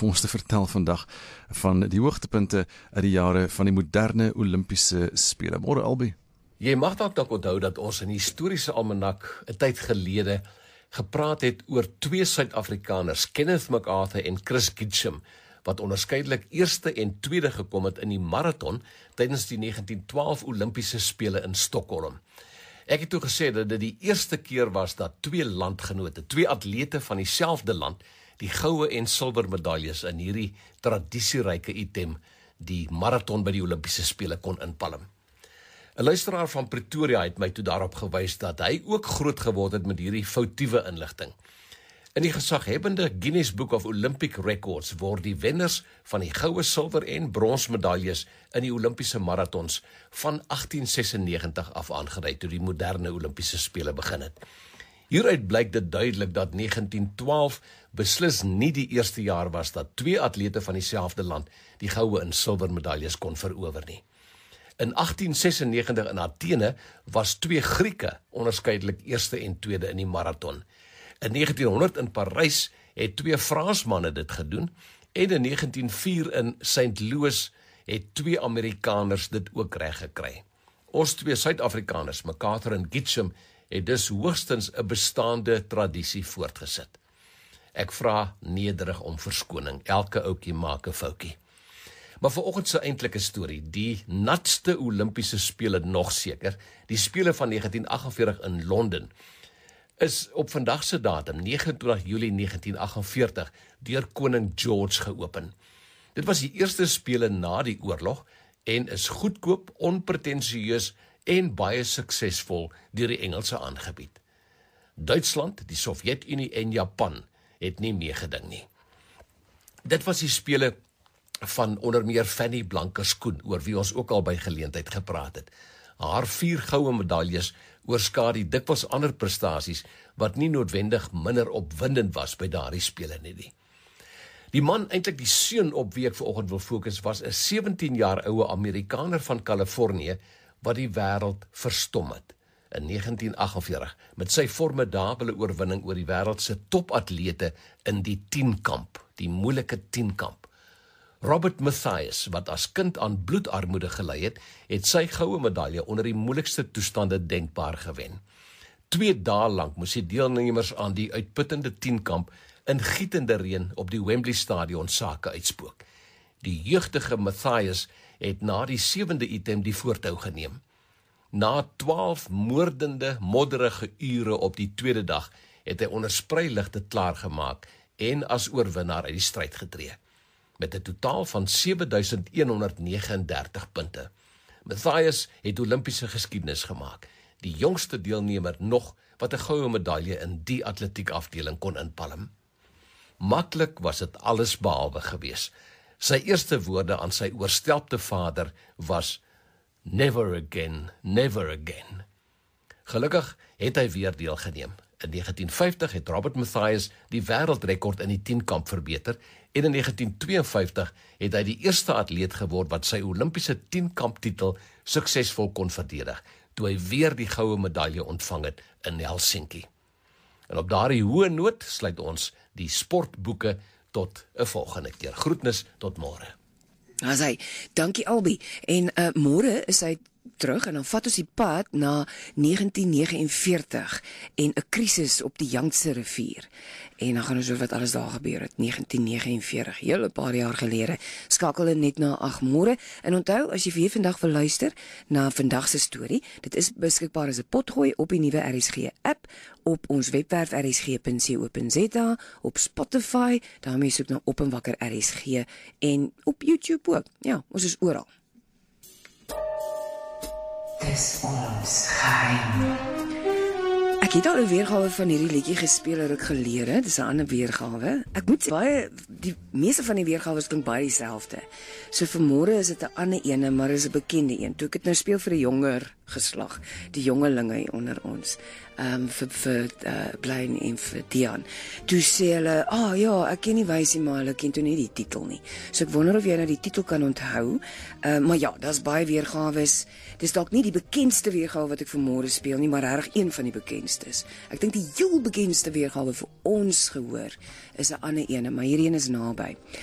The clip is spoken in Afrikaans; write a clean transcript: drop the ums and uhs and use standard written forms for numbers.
vir ons te vertel vandag van die hoogtepunte uit die jare van die moderne Olimpiese spele. Môre Albie. Jy mag dalk onthou dat ons in die historiese almanak 'n tyd gelede gepraat het oor twee Suid-Afrikaners, Kenneth MacArthur en Chris Gitchum, wat onderskeidelik eerste en tweede gekom het in die marathon tydens die 1912 Olimpiese spele in Stockholm. Ek het toe gesê dat dit die eerste keer was dat twee landgenote, twee atlete van dieselfde land, die goue en silwer medaljes in hierdie tradisieryke item, die marathon by die Olimpiese spele kon inpalm. 'n Luisteraar van Pretoria het my toe daarop gewys dat hy ook groot geword het met hierdie foutiewe inligting. In die gesaghebbende Guinness Book of Olympic Records word die wenners van die goue, silwer en brons medaljes in die Olimpiese marathons van 1896 af aangerei toe die moderne Olimpiese spele begin het. Hieruit blyk dit duidelik dat 1912 beslis nie die eerste jaar was dat twee atlete van dieselfde land die goue en silwer medaljes kon verower nie. In 1896 in Athene was twee Grieke onderskeidelik eerste en tweede in die marathon. In 1900 in Parys het twee Fransmanne dit gedoen en in 1904 in St. Louis het twee Amerikaners dit ook reg gekry. Ons twee Suid-Afrikaners, MacArthur en Gitchum, het dus hoogstens 'n bestaande tradisie voortgesit. Ek vra nederig om verskoning, elke ouetjie maak 'n foutjie. Maar vanoggend se eintlike storie, die natste Olimpiese spele nog seker, die spele van 1948 in Londen, is op vandag se datum, 29 Julie 1948, deur koning George geopen. Dit was die eerste spele na die oorlog en is goedkoop, onpretensieus en baie suksesvol deur die Engelse aangebied. Duitsland, die Sowjetunie en Japan het nie meegeding nie. Dit was die spele van onder meer Fanny Blankers-Koen, oor wie ons ook al by geleentheid gepraat het. Haar 4 goue medaljes oorskadu dikwels ander prestasies wat nie noodwendig minder opwindend was by daardie spele nie. Die man, eintlik die seun op wie ek vanoggend wil fokus, was 'n 17 jaar oue Amerikaner van Kalifornië wat die wêreld verstom het in 1948 met sy formidabele oorwinning oor die wêreld se topatlete in die 10-kamp, die moeilike 10-kamp. Robert Mathias, wat as kind aan bloedarmoede gely het sy goue medalje onder die moeilikste toestande denkbaar gewen. 2 dae lank moes die deelnemers aan die uitputtende 10-kamp in gietende reën op die Wembley Stadion sake uitspook. Die jeugdige Mathias het na die 7de item die voortou geneem. Na 12 moordende, modderige ure op die tweede dag het hy onder spreiligte klaargemaak en as oorwinnaar uit die stryd getree, met 'n totaal van 7139 punte. Mathias het Olimpiese geskiedenis gemaak, die jongste deelnemer nog wat 'n goue medalje in die atletiekafdeling kon inpalm. Maklik was dit alles behalwe gewees. Sy eerste woorde aan sy oorstelpte vader was "Never again, never again." Gelukkig het hy weer deelgeneem. In 1950 het Robert Mathias die wêreldrekord in die 10-kamp verbeter en in 1952 het hy die eerste atleet geword wat sy Olimpiese 10-kamp titel suksesvol kon verdedig, toe hy weer die goue medalje ontvang het in Helsinki. En op daardie hoë noot sluit ons die sportboeke tot 'n volgende keer. Groetnis tot môre. As hy, dankie Albie, en môre is hy terug en dan vat ons die pad na 1949 en 'n krisis op die Yangtze rivier. En dan gaan ons oor wat alles daar gebeur het, 1949, hele paar jaar gelede. Skakel in net na 8 môre. En onthou, as jy weer vandag wil luister na vandag se storie, dit is beskikbaar as 'n potgooi op die nuwe RSG app, op ons webwerf rsg.co.za, op Spotify, daarmee soek na Op en Wakker RSG, en op YouTube ook. Ja, ons is oral. Dis ons geheim. Ek het al 'n weergawe van hierdie liedjie gespeel oor ek gelede, dis 'n ander weergawe. Ek moet sê, die meeste van die weergawes klink baie dieselfde. So vanmôre is dit 'n ander ene, maar is 'n bekende een. Toe ek dit nou speel vir die jonger geslag, die jongelinge onder ons, vir Blaine en vir Dian. Toe sê hulle, ja, ek ken nie Wysie, maar hulle ken toe nie die titel nie. So ek wonder of jy nou die titel kan onthou. Maar ja, daar's baie weergawes. Dis dalk nie die bekendste weergawe wat ek vanmôre speel nie, maar regtig een van die bekendstes. Ek dink die heel bekendste weergawe vir ons gehoor is 'n ander ene, maar hierdie een is naby.